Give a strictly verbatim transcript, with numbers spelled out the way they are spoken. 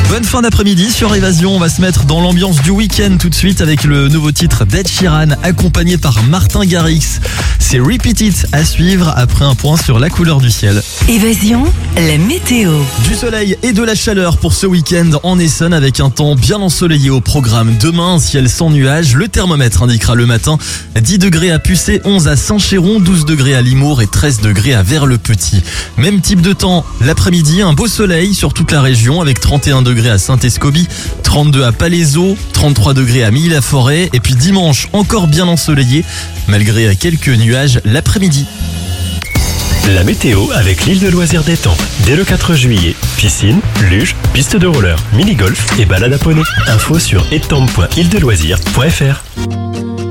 Bonne fin d'après-midi sur Évasion, on va se mettre dans l'ambiance du week-end tout de suite avec le nouveau titre d'Ed Sheeran accompagné par Martin Garrix. C'est Repeat It à suivre après un point sur la couleur du ciel. Évasion, la météo. Du soleil et de la chaleur pour ce week-end en Essonne avec un temps bien ensoleillé au programme. Demain, un ciel sans nuages, le thermomètre indiquera le matin dix degrés à Pucé, onze à Saint-Chéron, douze degrés à Limours et treize degrés à Vers-le-Petit. Même type de temps l'après-midi, un beau soleil sur toute la région avec trente et un degrés à Saint-Escobie, trente-deux à Palaiseau, trente-trois degrés à Milly-la-Forêt et puis dimanche encore bien ensoleillé malgré quelques nuages l'après-midi. La météo avec l'île de loisirs d'Étampes. Dès le quatre juillet, piscine, luge, piste de roller, mini-golf et balade à poney. Info sur étampes point île de loisirs point f r.